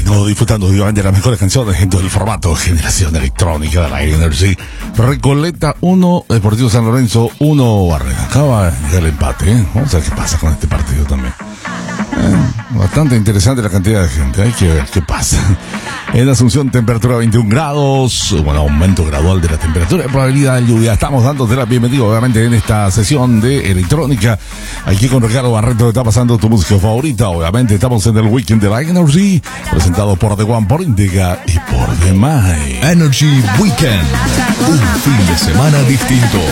Estamos disfrutando obviamente de las mejores canciones en todo el formato Generación Electrónica de la Energy. Recoleta 1, Deportivo San Lorenzo 1, Barrera. Acaba el empate, ¿eh? Vamos a ver qué pasa con este partido también. Bastante interesante la cantidad de gente. Hay que ver qué pasa. En Asunción, temperatura 21 grados. Bueno, aumento gradual de la temperatura. Probabilidad de lluvia. Estamos dándote la bienvenida, obviamente, en esta sesión de electrónica. Aquí con Ricardo Barreto está pasando tu música favorita. Obviamente, estamos en el Weekend de la Energy, presentado por The One, por Indica y por The Mai. Energy Weekend. Un fin de semana distinto.